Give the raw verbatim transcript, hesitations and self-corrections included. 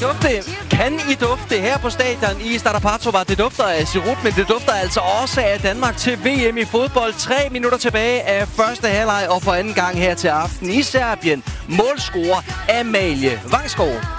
dufte? Kan I dufte her på stadion i Starapatova? Det dufter af sirup, men det dufter altså også af Danmark til V M i fodbold. Tre minutter tilbage af første halvleg, og for anden gang her til aften i Serbien. Målscorer Amalie Vangsgaard.